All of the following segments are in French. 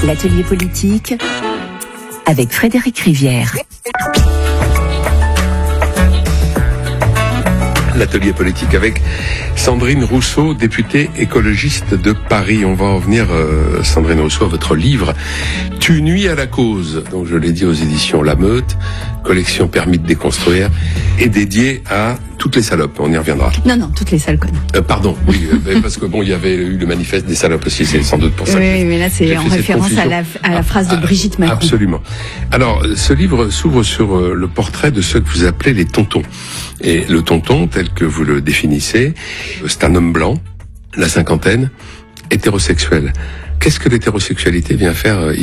L'atelier politique avec Frédéric Rivière. L'atelier politique avec Sandrine Rousseau, députée écologiste de Paris. On va en venir, Sandrine Rousseau, à votre livre « Tu nuis à la cause ». Donc je l'ai dit aux éditions La Meute, collection Permis de déconstruire, et dédiée à toutes les salopes. On y reviendra. Non, toutes les sales connes. Pardon, oui, parce que bon, il y avait eu le manifeste des salopes aussi, c'est sans doute pour ça. Oui, mais là c'est en référence à la phrase de Brigitte Macron. Absolument. Alors, ce livre s'ouvre sur le portrait de ceux que vous appelez les tontons. Et le tonton, tel que vous le définissez, c'est un homme blanc, la cinquantaine, hétérosexuel. Qu'est-ce que l'hétérosexualité vient faire ici ?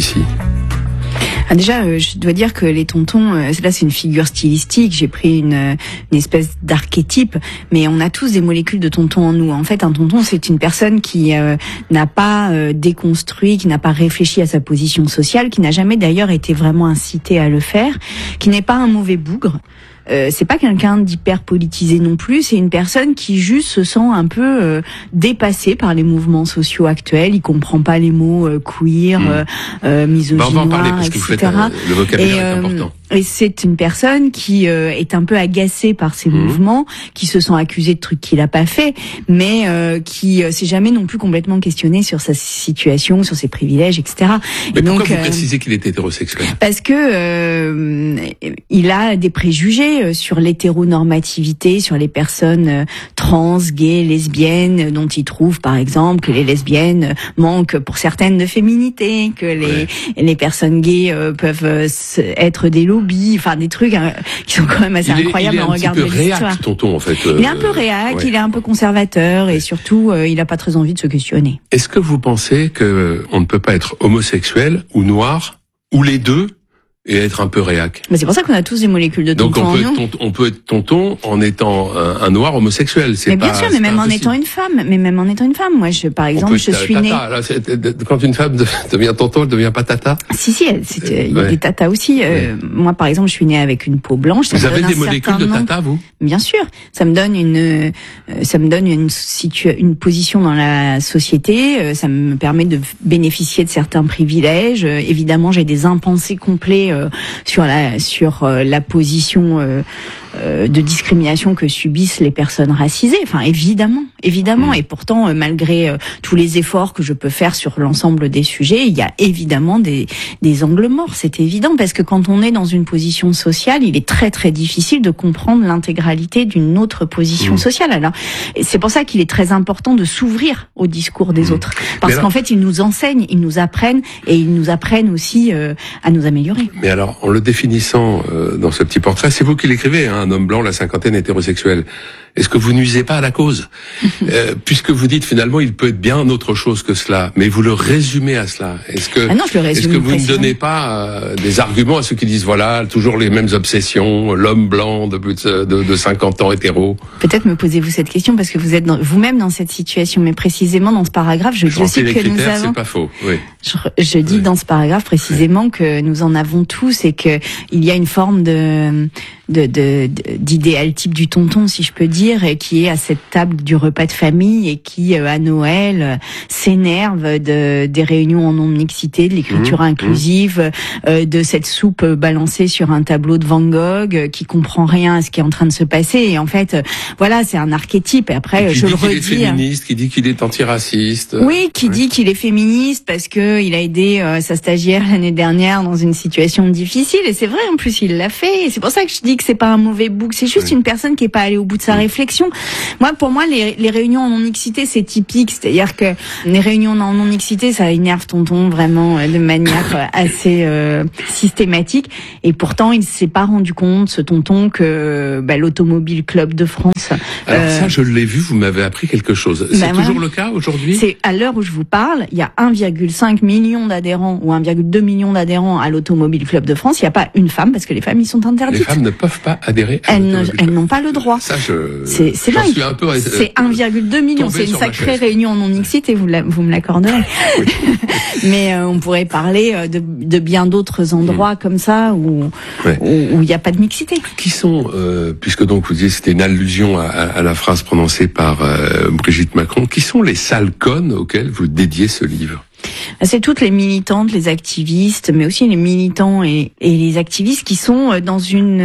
Déjà, je dois dire que les tontons, là c'est une figure stylistique, j'ai pris une espèce d'archétype, mais on a tous des molécules de tonton en nous. En fait, un tonton, c'est une personne qui n'a pas déconstruit, qui n'a pas réfléchi à sa position sociale, qui n'a jamais d'ailleurs été vraiment incité à le faire, qui n'est pas un mauvais bougre. C'est pas quelqu'un d'hyper politisé non plus, c'est une personne qui juste se sent un peu dépassée par les mouvements sociaux actuels, il comprend pas les mots queer, misogynoir, on va en parler parce que etc. Le vocabulaire est important. Et c'est une personne qui est un peu agacée par ces mouvements, qui se sent accusée de trucs qu'il a pas fait, mais qui s'est jamais non plus complètement questionné sur sa situation, sur ses privilèges, etc. Mais et pourquoi vous précisez qu'il est hétérosexuel ? Parce que il a des préjugés sur l'hétéronormativité, sur les personnes trans, gays, lesbiennes, dont il trouve par exemple que les lesbiennes manquent pour certaines de féminité, que les personnes gays peuvent être des lobbies, enfin des trucs qui sont quand même assez incroyables en regard de l'histoire. Il est un petit peu réac, tonton, en fait. Il est un peu réac, il est un peu conservateur et surtout il a pas très envie de se questionner. Est-ce que vous pensez que on ne peut pas être homosexuel ou noir ou les deux et être un peu réac? Mais c'est pour ça qu'on a tous des molécules de tonton. Donc on peut être tonton en étant un noir homosexuel. Mais bien sûr, mais même en étant une femme. Moi, par exemple, je suis née. Quand une femme devient tonton, elle devient pas tata. Si, il y a des tatas aussi. Moi, par exemple, je suis née avec une peau blanche. Vous avez des molécules de tata, vous? Bien sûr. Ça me donne une position dans la société. Ça me permet de bénéficier de certains privilèges. Évidemment, j'ai des impensés complets sur la position de discrimination que subissent les personnes racisées. Enfin, évidemment. Et pourtant, malgré tous les efforts que je peux faire sur l'ensemble des sujets, il y a évidemment des angles morts. C'est évident parce que quand on est dans une position sociale, il est très très difficile de comprendre l'intégralité d'une autre position sociale. Alors, c'est pour ça qu'il est très important de s'ouvrir au discours des autres, parce qu'en fait, ils nous enseignent, ils nous apprennent et ils nous apprennent aussi à nous améliorer. Mais alors, en le définissant dans ce petit portrait, c'est vous qui l'écrivez, hein, un homme blanc, la cinquantaine, hétérosexuel. Est-ce que vous nuisez pas à la cause puisque vous dites finalement il peut être bien autre chose que cela, mais vous le résumez à cela. Est-ce que vous ne donnez pas des arguments à ceux qui disent voilà toujours les mêmes obsessions, l'homme blanc de 50 ans hétéro? Peut-être me posez-vous cette question parce que vous êtes vous-même dans cette situation, mais précisément dans ce paragraphe, je dis aussi que nous avons. C'est pas faux. Oui. Je dis dans ce paragraphe précisément que nous en avons tous et que il y a une forme d'idéal type du tonton, si je peux dire, et qui est à cette table du repas de famille et qui, à Noël, s'énerve des réunions en non-mixité, de l'écriture inclusive, de cette soupe balancée sur un tableau de Van Gogh, qui comprend rien à ce qui est en train de se passer. Et en fait, voilà, c'est un archétype. Et après, je le redis. Qui dit qu'il est féministe, qui dit qu'il est antiraciste. Oui, qui dit qu'il est féministe parce que il a aidé sa stagiaire l'année dernière dans une situation difficile. Et c'est vrai, en plus, il l'a fait. Et c'est pour ça que je dis que c'est pas un mauvais bouc. C'est juste une personne qui est pas allée au bout de sa réflexion. Pour moi, les réunions en non-mixité, c'est typique. C'est-à-dire que les réunions en non-mixité, ça énerve tonton vraiment de manière assez systématique. Et pourtant, il s'est pas rendu compte, ce tonton, que l'Automobile Club de France. Alors ça, je l'ai vu. Vous m'avez appris quelque chose. C'est toujours le cas aujourd'hui. C'est à l'heure où je vous parle, il y a 1,5 million d'adhérents ou 1,2 million d'adhérents à l'Automobile Club de France. Il n'y a pas une femme parce que les femmes y sont interdites. Les femmes ne peuvent pas adhérer à elles n'ont pas le droit. Ça, c'est dingue. C'est 1,2 million. C'est une sacrée réunion non mixité, vous me l'accorderez. Oui. Mais on pourrait parler de bien d'autres endroits comme ça où il n'y a pas de mixité. Qui sont, puisque donc vous disiez c'était une allusion à la phrase prononcée par Brigitte Macron, qui sont les sales connes auxquelles vous dédiez ce livre? C'est toutes les militantes, les activistes, mais aussi les militants et les activistes qui sont dans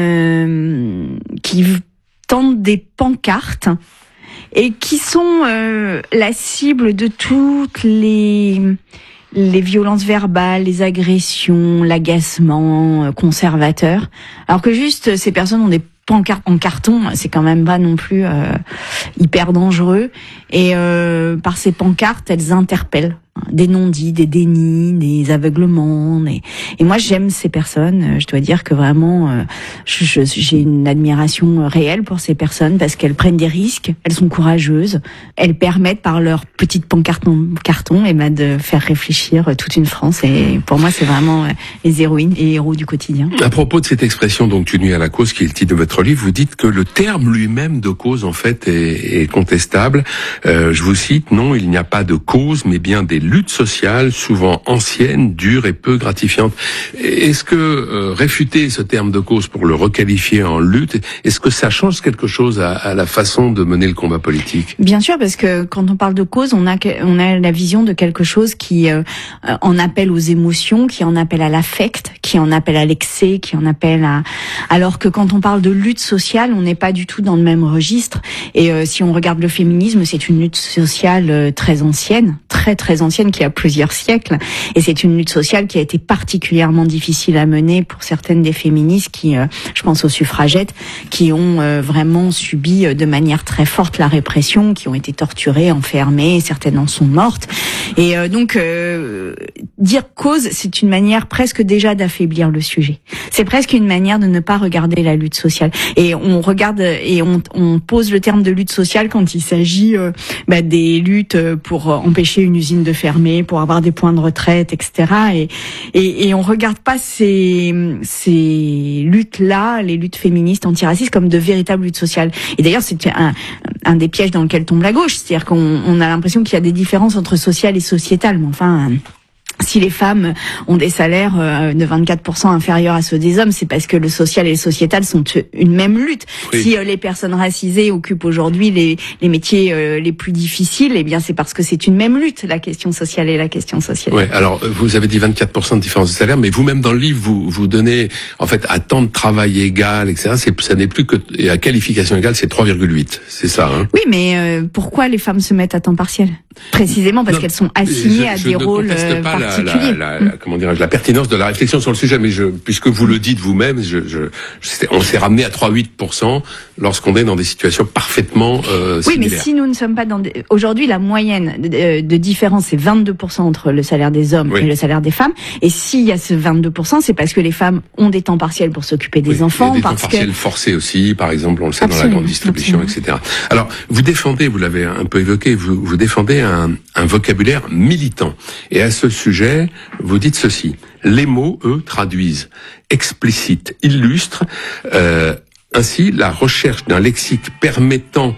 qui tendent des pancartes et qui sont la cible de toutes les violences verbales, les agressions, l'agacement conservateur. Alors que juste ces personnes ont des pancartes en carton, c'est quand même pas non plus hyper dangereux. Et par ces pancartes, elles interpellent des non-dits, des dénis, des aveuglements. Et moi, j'aime ces personnes. Je dois dire que vraiment, j'ai une admiration réelle pour ces personnes parce qu'elles prennent des risques, elles sont courageuses, elles permettent par leur petite pancarte en carton de faire réfléchir toute une France. Et pour moi, c'est vraiment les héroïnes et héros du quotidien. À propos de cette expression, donc, tu nuis à la cause, qui est le titre de votre livre, vous dites que le terme lui-même de cause, en fait, est contestable. Je vous cite, non, il n'y a pas de cause, mais bien des luttes sociales, souvent anciennes, dures et peu gratifiantes. Est-ce que réfuter ce terme de cause pour le requalifier en lutte, est-ce que ça change quelque chose à la façon de mener le combat politique? Bien sûr, parce que quand on parle de cause, on a la vision de quelque chose qui en appelle aux émotions, qui en appelle à l'affect, qui en appelle à l'excès, qui en appelle à... Alors que quand on parle de lutte sociale, on n'est pas du tout dans le même registre. Et si on regarde le féminisme, c'est une lutte sociale très ancienne, très ancienne, qui a plusieurs siècles. Et c'est une lutte sociale qui a été particulièrement difficile à mener pour certaines des féministes qui, je pense aux suffragettes, qui ont vraiment subi de manière très forte la répression, qui ont été torturées, enfermées, certaines en sont mortes. Et donc, dire cause, c'est une manière presque déjà d'affaiblir le sujet. C'est presque une manière de ne pas regarder la lutte sociale. Et on regarde et on pose le terme de lutte sociale quand il s'agit des luttes pour empêcher une usine de fermer, pour avoir des points de retraite, etc. Et on regarde pas ces luttes-là, les luttes féministes antiracistes, comme de véritables luttes sociales. Et d'ailleurs, c'est un des pièges dans lequel tombe la gauche, c'est-à-dire qu'on a l'impression qu'il y a des différences entre social et sociétal, mais enfin... Si les femmes ont des salaires de 24% inférieurs à ceux des hommes, c'est parce que le social et le sociétal sont une même lutte. Oui. Si les personnes racisées occupent aujourd'hui les métiers les plus difficiles, eh bien c'est parce que c'est une même lutte, la question sociale et la question sociale. Ouais, alors vous avez dit 24% de différence de salaire, mais vous-même dans le livre, vous donnez en fait à temps de travail égal, etc. Ça n'est plus que et à qualification égale, c'est 3,8, c'est ça. Hein. Oui, mais pourquoi les femmes se mettent à temps partiel? Précisément parce qu'elles sont assignées à des rôles particuliers. Comment dirais-je, la pertinence de la réflexion sur le sujet, mais puisque vous le dites vous-même, on s'est ramené à 3,8% lorsqu'on est dans des situations parfaitement similaires. Oui, mais si nous ne sommes pas aujourd'hui, la moyenne de différence, c'est 22% entre le salaire des hommes et le salaire des femmes. Et s'il y a ce 22%, c'est parce que les femmes ont des temps partiels pour s'occuper des enfants. Et des temps partiels forcés aussi, par exemple, on le sait dans la grande distribution, etc. Alors, vous défendez, vous l'avez un peu évoqué, vous défendez un vocabulaire militant. Et à ce sujet, vous dites ceci. Les mots, eux, traduisent, explicitent, illustrent. Ainsi, la recherche d'un lexique permettant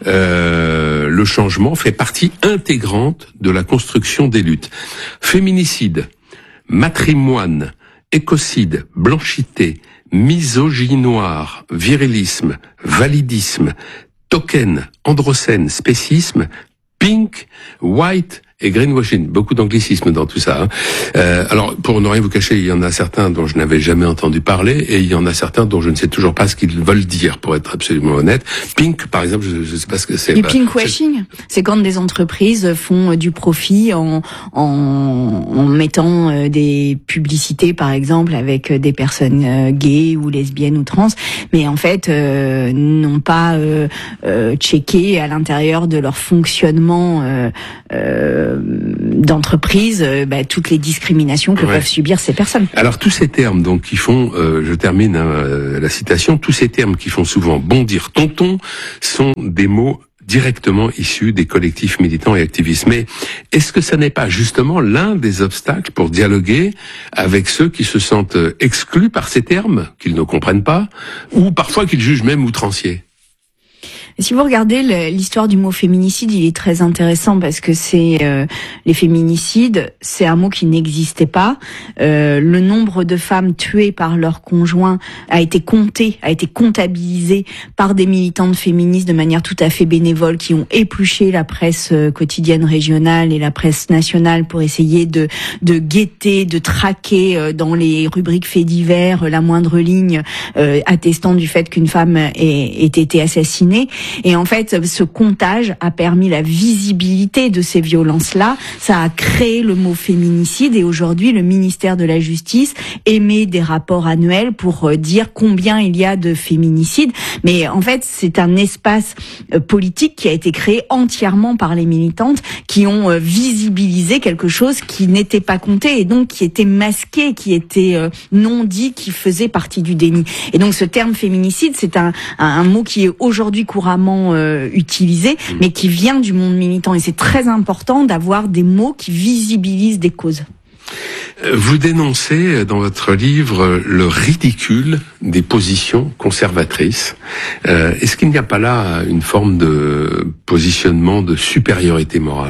le changement fait partie intégrante de la construction des luttes. Féminicide, matrimoine, écocide, blanchité, misogynoir, virilisme, validisme, token, androcène, spécisme, pink, white et greenwashing. Beaucoup d'anglicisme dans tout ça. Alors, pour ne rien vous cacher, il y en a certains dont je n'avais jamais entendu parler et il y en a certains dont je ne sais toujours pas ce qu'ils veulent dire, pour être absolument honnête. Pink, par exemple, je ne sais pas ce que c'est. Du pinkwashing, c'est quand des entreprises font du profit en mettant des publicités, par exemple, avec des personnes gays ou lesbiennes ou trans, mais en fait, n'ont pas checké à l'intérieur de leur fonctionnement d'entreprise toutes les discriminations que peuvent subir ces personnes. Alors tous ces termes donc qui font, je termine la citation, tous ces termes qui font souvent bondir tonton sont des mots directement issus des collectifs militants et activistes. Mais est-ce que ça n'est pas justement l'un des obstacles pour dialoguer avec ceux qui se sentent exclus par ces termes, qu'ils ne comprennent pas, ou parfois qu'ils jugent même outranciers ? Si vous regardez l'histoire du mot féminicide, il est très intéressant parce que c'est les féminicides, c'est un mot qui n'existait pas. Le nombre de femmes tuées par leur conjoint a été comptabilisé par des militantes féministes de manière tout à fait bénévole qui ont épluché la presse quotidienne régionale et la presse nationale pour essayer de guetter, de traquer dans les rubriques faits divers la moindre ligne attestant du fait qu'une femme ait été assassinée. Et en fait, ce comptage a permis la visibilité de ces violences-là. Ça a créé le mot féminicide et aujourd'hui, le ministère de la Justice émet des rapports annuels pour dire combien il y a de féminicides. Mais en fait, c'est un espace politique qui a été créé entièrement par les militantes qui ont visibilisé quelque chose qui n'était pas compté et donc qui était masqué, qui était non dit, qui faisait partie du déni. Et donc ce terme féminicide, c'est un mot qui est aujourd'hui couramment utilisé, mais qui vient du monde militant. Et c'est très important d'avoir des mots qui visibilisent des causes. Vous dénoncez dans votre livre le ridicule des positions conservatrices. Est-ce qu'il n'y a pas là une forme de positionnement de supériorité morale ?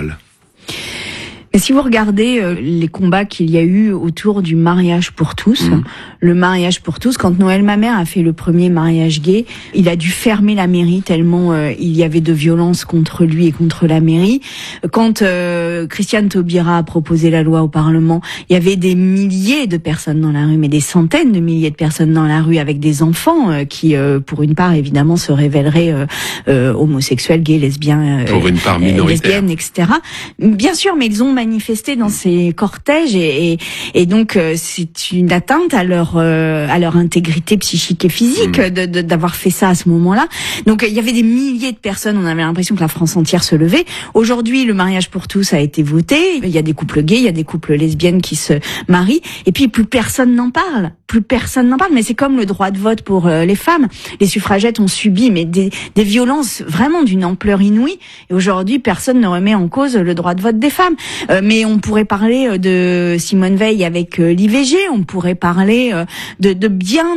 Et si vous regardez les combats qu'il y a eu autour du mariage pour tous, le mariage pour tous, quand Noël Mamère a fait le premier mariage gay, il a dû fermer la mairie tellement il y avait de violence contre lui et contre la mairie. Quand Christiane Taubira a proposé la loi au Parlement, il y avait des milliers de personnes dans la rue, mais des centaines de milliers de personnes dans la rue avec des enfants qui, pour une part, évidemment, se révéleraient homosexuels, gays, lesbiens, pour une part minoritaire, lesbiennes, etc. Bien sûr, mais ils ont manifesté dans ces cortèges et donc c'est une atteinte à leur intégrité psychique et physique d'avoir fait ça à ce moment-là. Donc il y avait des milliers de personnes, on avait l'impression que la France entière se levait. Aujourd'hui, le mariage pour tous a été voté, il y a des couples gays, il y a des couples lesbiennes qui se marient et puis plus personne n'en parle. Mais c'est comme le droit de vote pour les femmes. Les suffragettes ont subi des violences vraiment d'une ampleur inouïe et aujourd'hui personne ne remet en cause le droit de vote des femmes. Mais on pourrait parler de Simone Veil avec l'IVG, on pourrait parler de bien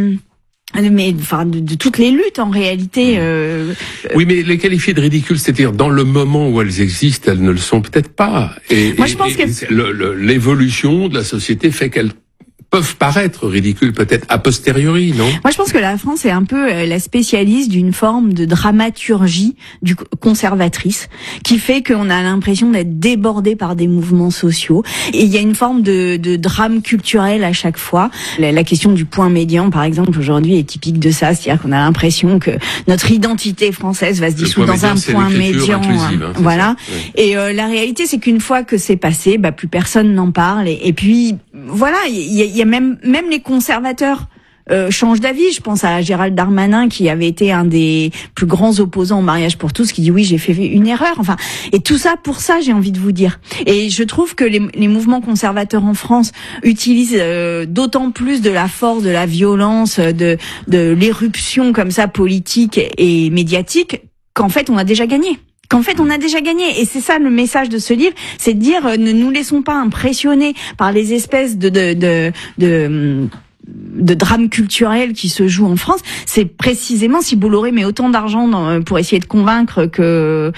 de toutes les luttes en réalité. Oui, mais les qualifier de ridicules, c'est-à-dire dans le moment où elles existent, elles ne le sont peut-être pas. Moi, je pense que l'évolution de la société fait qu'elles peuvent paraître ridicules peut-être a posteriori, non ? Moi, je pense que la France est un peu la spécialiste d'une forme de dramaturgie conservatrice qui fait qu'on a l'impression d'être débordé par des mouvements sociaux. Et il y a une forme de drame culturel à chaque fois. La question du point médian, par exemple, aujourd'hui est typique de ça. C'est-à-dire qu'on a l'impression que notre identité française va se dissoudre dans un point médian. Voilà. Oui. Et la réalité, c'est qu'une fois que c'est passé, plus personne n'en parle. Et puis, voilà, il y a même les conservateurs changent d'avis. Je pense à Gérald Darmanin qui avait été un des plus grands opposants au mariage pour tous, qui dit oui, j'ai fait une erreur. Enfin, et tout ça pour ça, j'ai envie de vous dire. Et je trouve que les mouvements conservateurs en France utilisent d'autant plus de la force, de la violence, de l'éruption comme ça politique et médiatique qu'en fait on a déjà gagné. Et c'est ça le message de ce livre, c'est de dire ne nous laissons pas impressionner par les espèces de drames culturels qui se jouent en France. C'est précisément, si Bolloré met autant d'argent pour essayer de convaincre que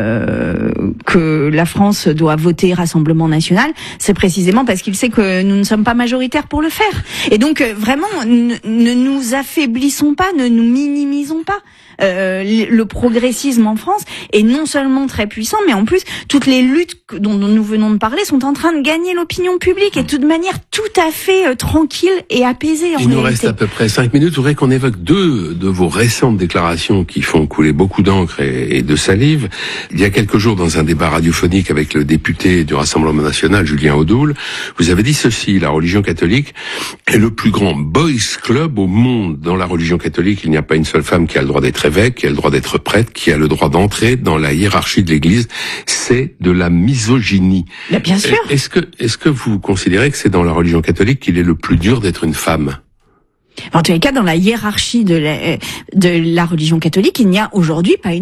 la France doit voter Rassemblement National, c'est précisément parce qu'il sait que nous ne sommes pas majoritaires pour le faire. Et donc vraiment, ne nous affaiblissons pas, ne nous minimisons pas. Le progressisme en France est non seulement très puissant, mais en plus, toutes les luttes dont nous venons de parler sont en train de gagner l'opinion publique et de manière tout à fait tranquille et apaisée en réalité. Il nous reste à peu près 5 minutes. Je voudrais qu'on évoque 2 de vos récentes déclarations qui font couler beaucoup d'encre et de salive. Il y a quelques jours, dans un débat radiophonique avec le député du Rassemblement National, Julien Audoul, vous avez dit ceci: la religion catholique est le plus grand boys club au monde. Dans la religion catholique, il n'y a pas une seule femme qui a le droit d'être évêque, qui a le droit d'être prêtre, qui a le droit d'entrer dans la hiérarchie de l'Église. C'est de la misogynie. Bien sûr. Est-ce que vous considérez que c'est dans la religion catholique qu'il est le plus dur d'être une femme ? En tous les cas, dans la hiérarchie de la religion catholique, il n'y a aujourd'hui pas une